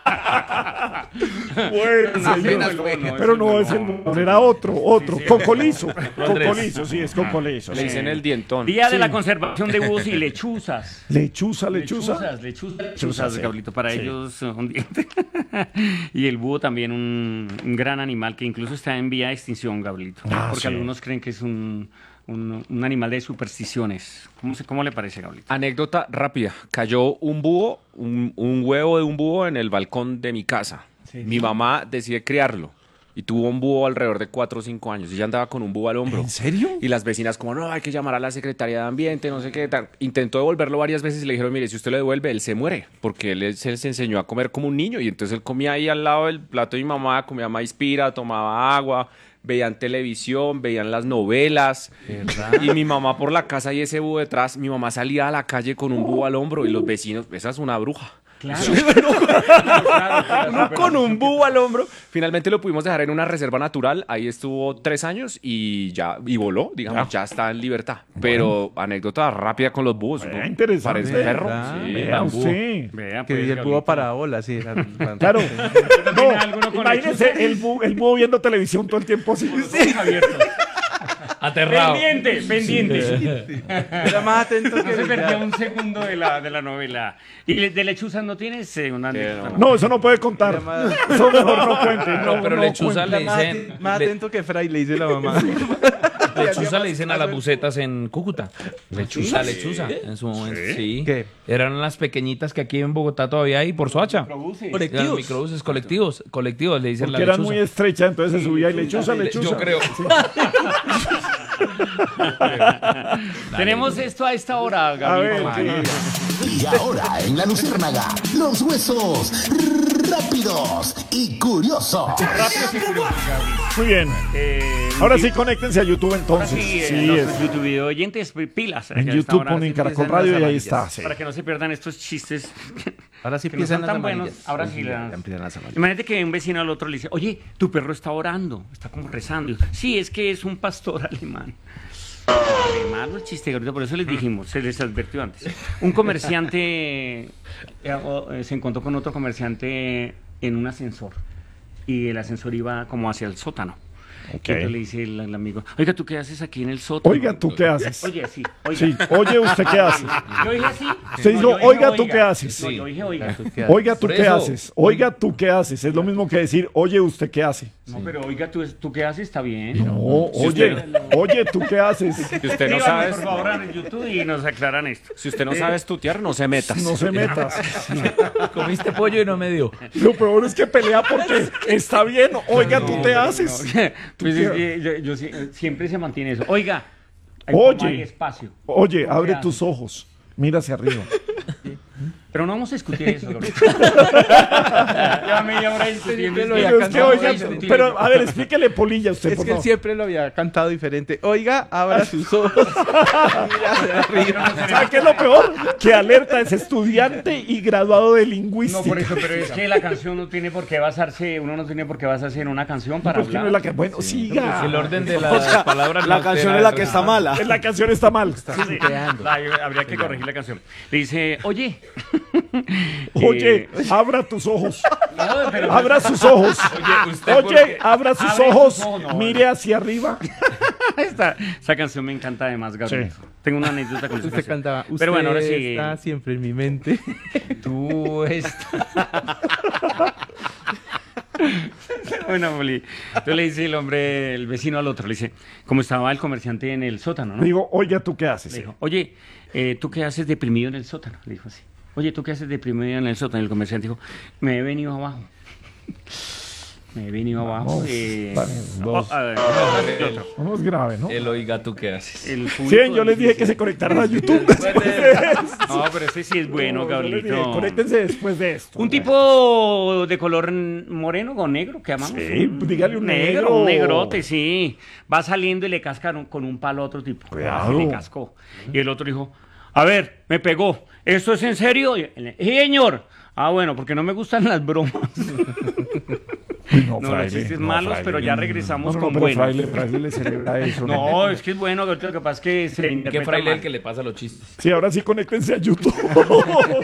Bueno, señor. Pero no es el búho, era otro. Cocolizo. Cocolizo, sí, es cocolizo. Le dicen el dientón. Día de la conservación de búhos y lechuzas. Lechuzas, Lechuzas, sí. Gablito, para Sí. ellos un diente. Y el búho también un gran animal que incluso está en vía de extinción, Gablito. Porque sí. algunos creen que es un animal de supersticiones. ¿Cómo le parece, Gablito? Anécdota rápida. Cayó un búho, un huevo de un búho en el balcón de mi casa. Mi mamá decide criarlo. Y tuvo un búho alrededor de 4 o 5 años. Y ella andaba con un búho al hombro. ¿En serio? Y las vecinas como, no, hay que llamar a la Secretaría de Ambiente, no sé qué tal. Intentó devolverlo varias veces y le dijeron, mire, si usted lo devuelve, él se muere. Porque él se enseñó a comer como un niño. Y entonces él comía ahí al lado del plato de mi mamá, comía maíz pira, tomaba agua, veían televisión, veían las novelas. ¿Verdad? Y mi mamá por la casa y ese búho detrás, mi mamá salía a la calle con un búho al hombro y los vecinos, esa es una bruja. Claro. No con un búho al hombro. Finalmente lo pudimos dejar en una reserva natural. Ahí estuvo 3 años y voló, digamos, ya está en libertad. Pero anécdota rápida con los búhos. ¿No? Interesante. Parece perro. ¿Verdad? Sí. Vea bambú. usted. Vea, Que pues, el búho Gablito. para bola, sí. Claro. ¿Tiene alguno con Imagínese el búho viendo televisión todo el tiempo así. Aterrado. Pendiente. Era más atento No que se perdió un segundo de la novela. ¿Y de lechuzas no tienes una anécdota? No, eso no puede contar. Eso mejor no cuente. No, pero lechuza cuente. le Más, dicen. más atento que Fray, le dice la mamá. Lechuza le dicen a las bucetas en Cúcuta. Lechuza. En su momento. Sí. ¿Qué? Eran las pequeñitas que aquí en Bogotá todavía hay por Soacha. Eran microbuses colectivos le dicen Porque la eran lechuza. muy estrechas, entonces se subía y lechuza. Yo creo. Tenemos esto a esta hora, A Gabriel. ver, Y ahora en la Luciérnaga, los huesos rápidos y curiosos. muy bien. Ahora sí, conéctense a YouTube entonces. Sí, los YouTube oyentes, pilas. En que a esta YouTube hora ponen sí Caracol empiezan Radio las y ahí amarillas. está. Sí. Para que no se pierdan estos chistes Ahora sí que no empiezan son las tan buenos. amarillas. Ahora sí Ya las... empiezan las amarillas. Imagínate que un vecino al otro le dice, oye, tu perro está orando, está como rezando. Sí, es que es un pastor alemán. Malo el chiste, ahorita por eso les dijimos, se les advirtió antes. Un comerciante se encontró con otro comerciante en un ascensor y el ascensor iba como hacia el sótano. Ok. Entonces le dice el amigo, oiga, ¿tú qué haces aquí en el sótano? Oiga, ¿tú qué haces? Oye, sí, oiga. Sí, oye, ¿usted qué hace? Yo dije así. Usted dijo, yo dije, oiga, ¿tú qué haces? No, yo dije, oiga. Oiga, ¿tú Por qué eso. haces? Oiga, ¿tú qué haces? Es lo mismo que decir, oye, ¿usted qué hace? No, pero oiga, ¿tú qué haces? Está bien. No, oye, oye, ¿tú qué haces? Si usted no Díganos, sabe, por favor, en YouTube y nos aclaran esto. si usted no sabe estudiar, no se metas. No se metas. Comiste pollo y no me dio. Lo peor es que pelea porque está bien. Oiga, ¿tú te haces? Pues es que yo siempre se mantiene eso. Oiga, hay espacio. Oye, ¿Tú qué abre haces? tus ojos. Mira hacia arriba. Pero no vamos a discutir eso, Gabriel. Ya media hora discutiendo. Lo Pero, había es que, cantado oiga, diferente. pero a ver, explíquele Polilla usted, Es por que él favor. siempre lo había cantado diferente. Oiga, abra sus ojos. Mira hacia arriba. ¿Sabe qué es lo peor? Que Alerta es estudiante y graduado de lingüística. No, por eso, pero es que la canción no tiene por qué basarse, uno no tiene por qué basarse en una canción para Pues que no es hablar. la que, bueno, siga. El orden de las palabras. La canción es la que está mala. La canción está mal. Habría que corregir la canción. Le dice, oye. Oye, abra tus ojos. No, pero- Abra sus ojos. Oye, abra sus Abre ojos. sus ojos, no, Mire hacia arriba. Esa canción me encanta además, Gabriel. Sí. Tengo una anécdota con esa Usted canción. cantaba. Usted Pero bueno, ahora sí. está siempre en mi mente. Tú estás. Bueno, Poli. Entonces le dice el hombre, el vecino al otro, le dice, como estaba el comerciante en el sótano, ¿no? Le digo, oiga, ¿tú qué Le haces? dijo, oye, ¿tú qué haces deprimido en el sótano? Le dijo así. Oye, ¿tú qué haces deprimido en el sótano? Y el comerciante dijo, me he venido abajo. Me he venido abajo. Vamos, no es grave, ¿no? El oiga, ¿tú qué haces? Sí, yo les dije que se conectaran a YouTube. No, pero este sí es bueno, Yo les dije, Gabrielito. conéctense después de esto. Un tipo de color moreno o negro, ¿qué llamamos? Sí, dígale un negro. Un negrote, sí. Va saliendo y le casca con un palo a otro tipo. Cuidado. Así le cascó. Y el otro dijo, a ver, me pegó. ¿Esto es en serio? Sí, señor. Ah, bueno, porque no me gustan las bromas. No, No, los chistes malos, pero ya regresamos con pero buenos. Fraile le celebra eso. No, es que es bueno, lo que pasa es que se ¿Qué interpreta fraile mal. el que le pasa los chistes? Sí, ahora sí conéctense a YouTube.